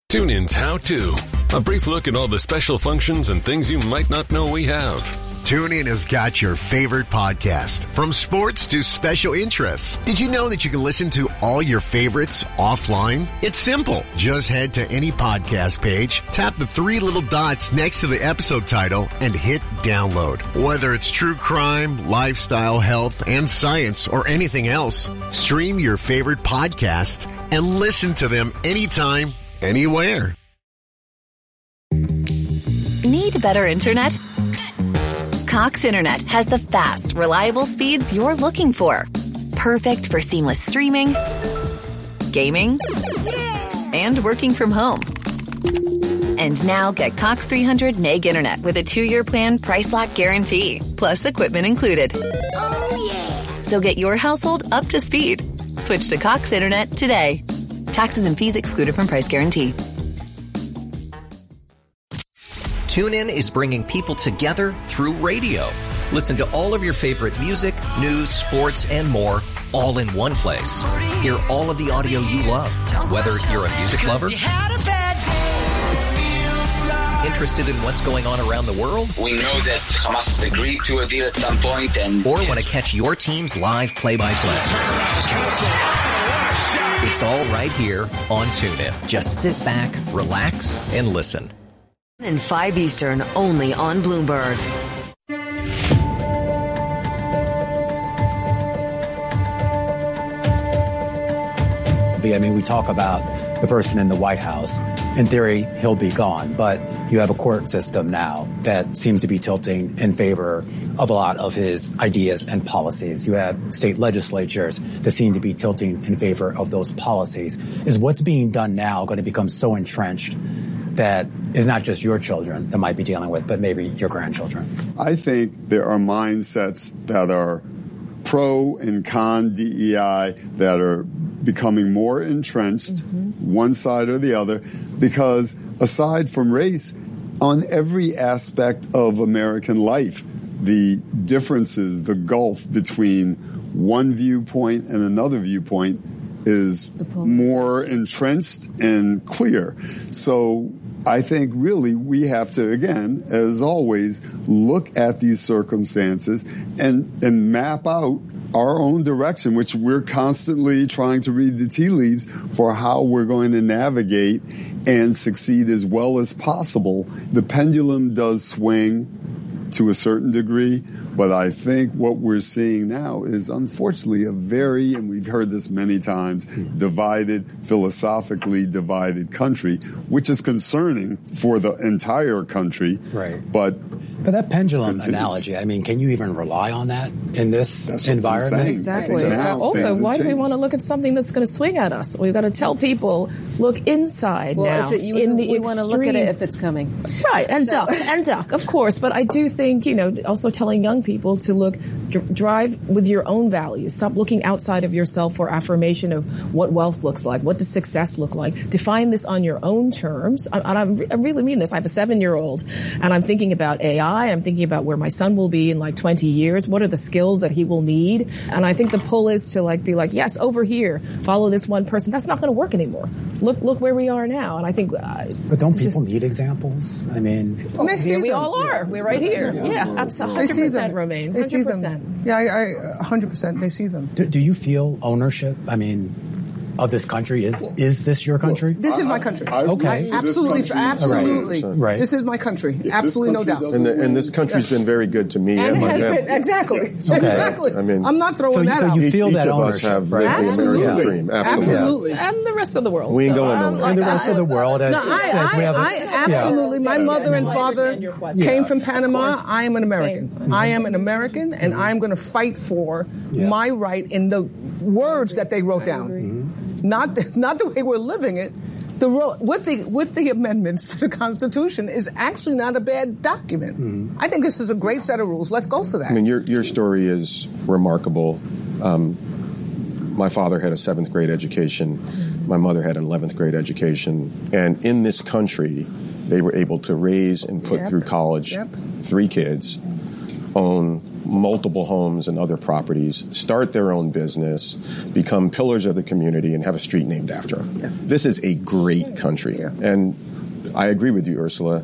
TuneIn's How To. A brief look at all the special functions and things you might not know we have. TuneIn has got your favorite podcast, from sports to special interests. Did you know that you can listen to all your favorites offline? It's simple. Just head to any podcast page, tap the three little dots next to the episode title, and hit download. Whether it's true crime, lifestyle, health, and science, or anything else, stream your favorite podcasts and listen to them anytime, anywhere. Need better internet? Cox Internet has the fast, reliable speeds you're looking for. Perfect for seamless streaming, gaming, and working from home. And now get Cox 300 meg internet with a 2-year plan price lock guarantee, plus equipment included. Oh, yeah. So get your household up to speed. Switch to Cox Internet today. Taxes and fees excluded from price guarantee. TuneIn is bringing people together through radio. Listen to all of your favorite music, news, sports, and more, all in one place. Hear all of the audio you love, whether you're a music lover, interested in what's going on around the world, we know that Hamas has agreed to a deal at some point, or want to catch your team's live play-by-play. It's all right here on TuneIn. Just sit back, relax, and listen. And 5 Eastern, only on Bloomberg. I mean, we talk about the person in the White House. In theory, he'll be gone, but you have a court system now that seems to be tilting in favor of a lot of his ideas and policies. You have state legislatures that seem to be tilting in favor of those policies. Is what's being done now going to become so entrenched that is not just your children that might be dealing with, but maybe your grandchildren? I think there are mindsets that are pro and con DEI that are becoming more entrenched, one side or the other, because aside from race, on every aspect of American life, the differences, the gulf between one viewpoint and another viewpoint is more entrenched and clear. So I think really we have to, again, as always, look at these circumstances and map out our own direction, which we're constantly trying to read the tea leaves for how we're going to navigate and succeed as well as possible. The pendulum does swing to a certain degree, but I think what we're seeing now is unfortunately a very, and we've heard this many times, divided, philosophically divided country, which is concerning for the entire country. Right. But that pendulum analogy, I mean, can you even rely on that in this environment? Exactly. Also, why do we want to look at something that's going to swing at us? We've got to tell people, look inside now. We want to look at it if it's coming. Right, and duck, of course. But I do think, also telling young people to look, drive with your own values. Stop looking outside of yourself for affirmation of what wealth looks like. What does success look like? Define this on your own terms. And I really mean this. I have a 7-year-old, and I'm thinking about AI. I'm thinking about where my son will be in 20 years. What are the skills that he will need? And I think the pull is to be yes, over here, follow this one person. That's not going to work anymore. Look where we are now. And I think. But don't people need examples? I mean, here we all are. We're right here. Yeah, absolutely. 100%, Romaine. 100%. Yeah, I 100%. They see them. Do you feel ownership? I mean, of this country? Is this your country? This is my country. Okay. Absolutely. Right. This is my country. Absolutely, no doubt. And this country's been very good to me and my family. Exactly. Exactly. I mean, I'm not throwing that out. So you feel that ownership, each of us have lived the American dream. Absolutely. And the rest of the world. We ain't going nowhere. And the rest of the world. I absolutely. My mother and father came from Panama. I am an American. I am an American, and I'm going to fight for my right in the words that they wrote down. Not the way we're living it. With the amendments to the Constitution is actually not a bad document. I think this is a great set of rules. Let's go for that. I mean, your story is remarkable. My father had a 7th grade education. My mother had an 11th grade education. And in this country, they were able to raise and put through college 3 kids, own multiple homes and other properties, start their own business, become pillars of the community, and have a street named after them. Yeah. This is a great country. Yeah. And I agree with you, Ursula.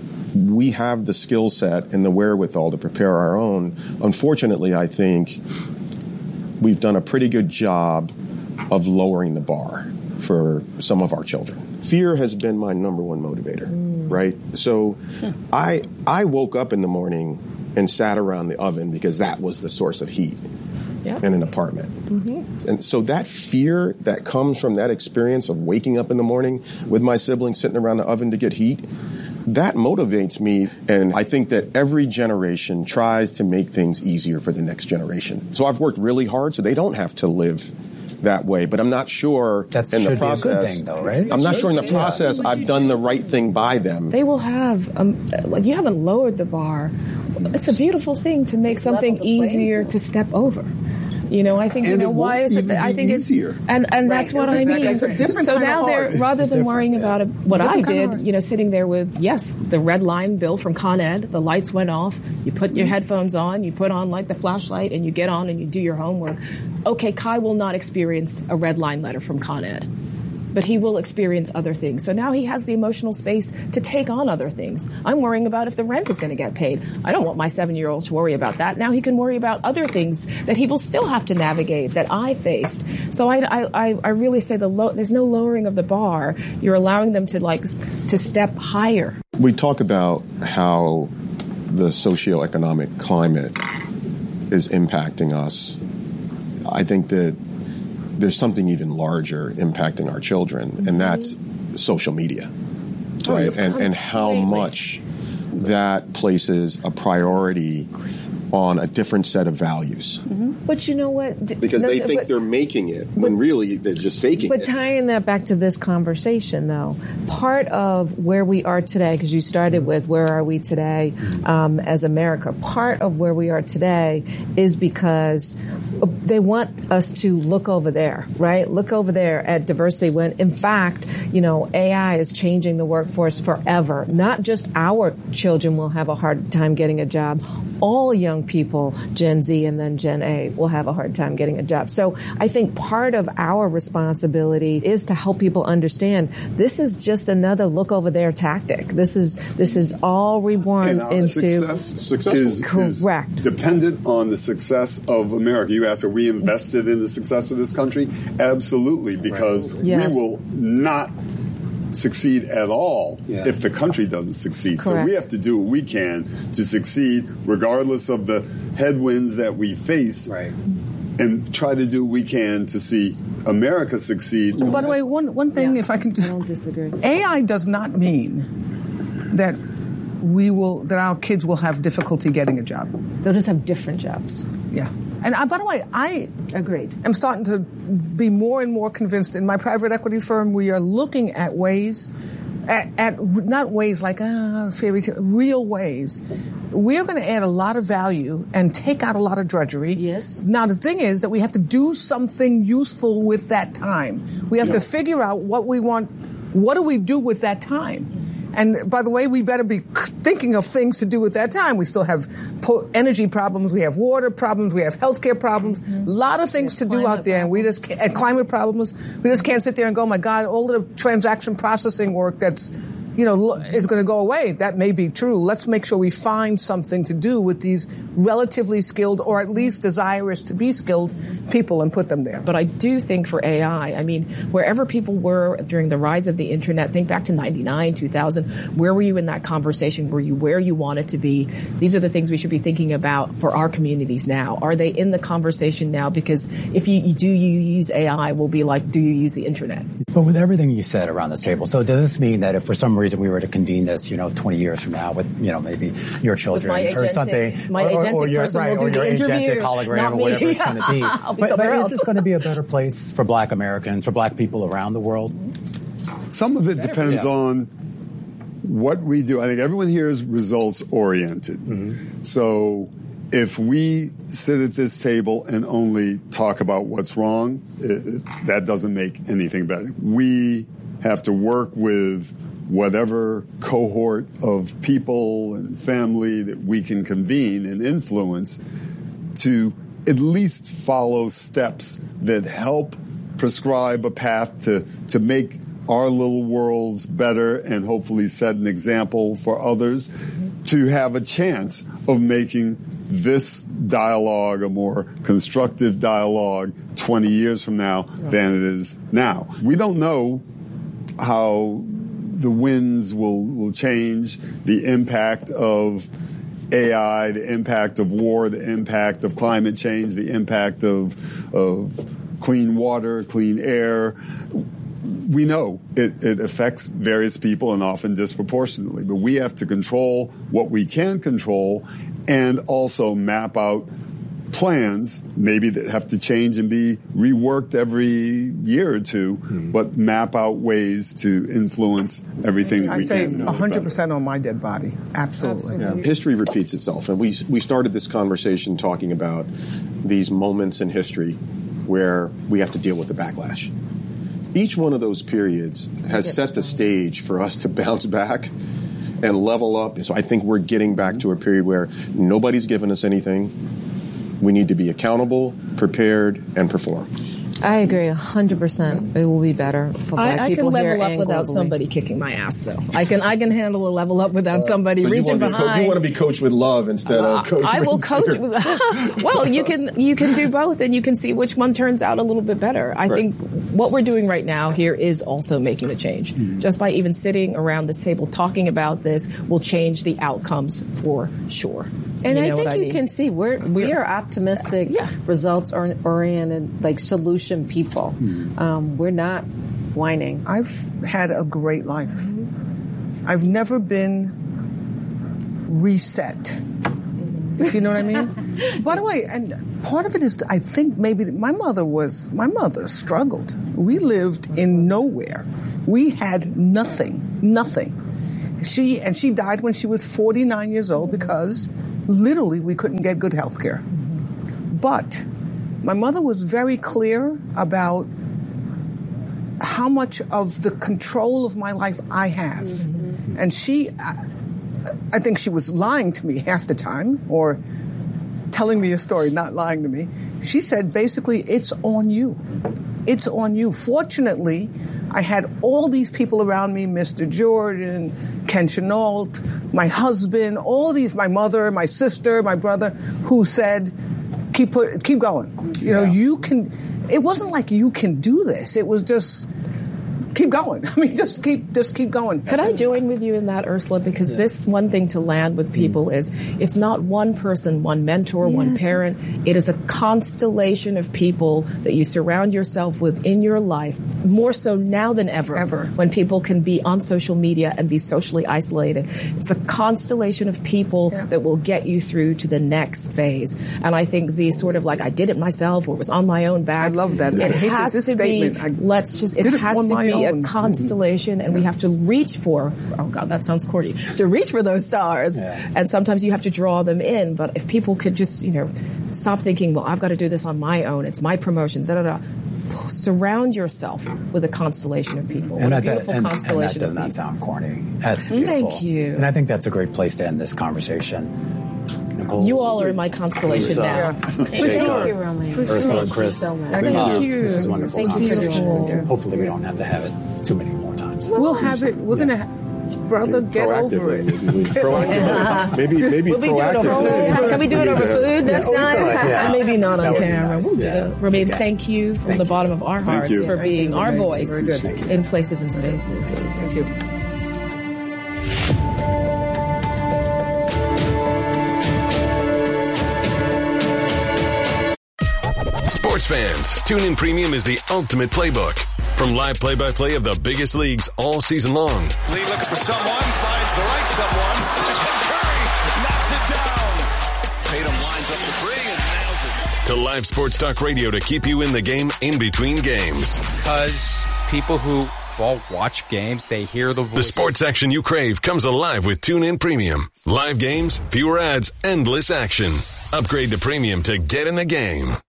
We have the skill set and the wherewithal to prepare our own. Unfortunately, I think we've done a pretty good job of lowering the bar for some of our children. Fear has been my number one motivator, right? So I woke up in the morning and sat around the oven because that was the source of heat in an apartment. Mm-hmm. And so that fear that comes from that experience of waking up in the morning with my siblings sitting around the oven to get heat, that motivates me. And I think that every generation tries to make things easier for the next generation. So I've worked really hard so they don't have to live that way, but I'm not sure that in the process. Be a good thing, though, right? I'm not sure in the process I've done the right thing by them. They will have, like, you haven't lowered the bar. It's a beautiful thing to make something easier to step over. You know, I think, and why is it? I think easier. And that's what I mean. That's a different so kind now of they're, rather than worrying about what I did, sitting there with, the red line bill from Con Ed, the lights went off, you put your headphones on, you put on like the flashlight and you get on and you do your homework. Okay, Kai will not experience a red line letter from Con Ed, but he will experience other things. So now he has the emotional space to take on other things. I'm worrying about if the rent is going to get paid. I don't want my 7-year-old to worry about that. Now he can worry about other things that he will still have to navigate that I faced. So I really say there's no lowering of the bar. You're allowing them to step higher. We talk about how the socioeconomic climate is impacting us. I think that there's something even larger impacting our children, and that's social media, right? And how much that places a priority on a different set of values. Mm-hmm. But you know what? Because they think they're making it when really they're just faking it. But tying that back to this conversation, though, part of where we are today, because you started with where are we today as America, part of where we are today is because they want us to look over there, right? Look over there at diversity when, in fact, AI is changing the workforce forever. Not just our children will have a hard time getting a job. All young people, Gen Z and then Gen A, will have a hard time getting a job. So I think part of our responsibility is to help people understand this is just another look over there tactic. This is all reborn into success is correct. Is dependent on the success of America. You ask, are we invested in the success of this country? Absolutely, because we will not succeed at all if the country doesn't succeed. Correct. So we have to do what we can to succeed regardless of the headwinds that we face, and try to do what we can to see America succeed. By the way, one thing, if I can just... I don't disagree. AI does not mean that our kids will have difficulty getting a job. They'll just have different jobs. Yeah. And by the way, I am starting to be more and more convinced. In my private equity firm, we are looking at ways, at not ways like fairy tale, real ways. We're going to add a lot of value and take out a lot of drudgery. Yes. Now, the thing is that we have to do something useful with that time. We have to figure out what we want. What do we do with that time? And by the way, we better be thinking of things to do with that time. We still have energy problems, we have water problems, we have healthcare problems, a lot of things to do out there, and and climate problems. We just can't sit there and go, oh my God, all the transaction processing work that's is going to go away. That may be true. Let's make sure we find something to do with these relatively skilled, or at least desirous to be skilled people, and put them there. But I do think for AI, wherever people were during the rise of the internet, think back to 99, 2000, where were you in that conversation? Were you where you wanted to be? These are the things we should be thinking about for our communities now. Are they in the conversation now? Because if you use AI, we'll be like, do you use the internet? But with everything you said around the table, so does this mean that if for some reason we were to convene this, 20 years from now with, maybe your children or something, or your agentic hologram or whatever it's going to be. But is this going to be a better place for Black Americans, for Black people around the world? Some of it depends on what we do. I think everyone here is results oriented. Mm-hmm. So if we sit at this table and only talk about what's wrong, that doesn't make anything better. We have to work with whatever cohort of people and family that we can convene and influence to at least follow steps that help prescribe a path to make our little worlds better and hopefully set an example for others to have a chance of making this dialogue a more constructive dialogue 20 years from now than it is now. We don't know how the winds will change, the impact of AI, the impact of war, the impact of climate change, the impact of clean water, clean air. We know it affects various people and often disproportionately, but we have to control what we can control and also map out plans, maybe that have to change and be reworked every year or two, but map out ways to influence everything that we can. I say 100% on my dead body. Absolutely. Yeah. History repeats itself. And we started this conversation talking about these moments in history where we have to deal with the backlash. Each one of those periods has set the stage for us to bounce back and level up. And so I think we're getting back to a period where nobody's given us anything. We need to be accountable, prepared, and perform. I agree 100%. It will be better for Black people here and globally. I can level up without somebody kicking my ass, though. I can handle a level up without somebody reaching behind. You want to be coached with love instead of coached with I will coach with well, you can do both, and you can see which one turns out a little bit better. I think what we're doing right now here is also making the change. Just by even sitting around this table talking about this will change the outcomes for sure. And I think you can see we are optimistic, results oriented, like solution people. We're not whining. I've had a great life. I've never been reset. You know what I mean? By the way, and part of it is, I think maybe my mother struggled. We lived in nowhere. We had nothing. She died when she was 49 years old because literally we couldn't get good health care. But my mother was very clear about how much of the control of my life I have. And I think she was lying to me half the time, or telling me a story, not lying to me. She said, basically, it's on you. It's on you. Fortunately, I had all these people around me, Mr. Jordan, Ken Chenault, my husband, my mother, my sister, my brother, who said, keep going. You know, you can. It wasn't like you can do this. It was just keep going. I mean, just keep going. Could I join with you in that, Ursula? Because this one thing to land with people is it's not one person, one mentor, one parent. It is a constellation of people that you surround yourself with in your life, more so now than ever. When people can be on social media and be socially isolated. It's a constellation of people that will get you through to the next phase. And I think the sort of like, I did it myself or it was on my own back. I love that. It has to be, it has to be a constellation, and we have to reach for, oh God, that sounds corny, to reach for those stars. And sometimes you have to draw them in. But if people could just, stop thinking, well, I've got to do this on my own. It's my promotions, Surround yourself with a constellation of people. And a beautiful constellation and that does not sound corny. That's beautiful. Thank you. And I think that's a great place to end this conversation. Nicole, you all are in my constellation now. Thank you, Romy. Ursula and Chris. Thank you. This is a wonderful conversation. Hopefully we don't have to have it too many more times. We'll have it. We're going to brother, get over it. Maybe we'll be proactively. Can we do it over food next time? Maybe not on camera. We'll do it. Romaine, thank you from the bottom of our hearts for being our voice in places and spaces. Thank you. Sports fans, TuneIn Premium is the ultimate playbook. From live play-by-play of the biggest leagues all season long. Lee looks for someone, finds the right someone. Curry knocks it down. Tatum lines up the three and nails it. To live sports talk radio to keep you in the game in between games. Because people who watch games, they hear the voice. The sports action you crave comes alive with TuneIn Premium. Live games, fewer ads, endless action. Upgrade to Premium to get in the game.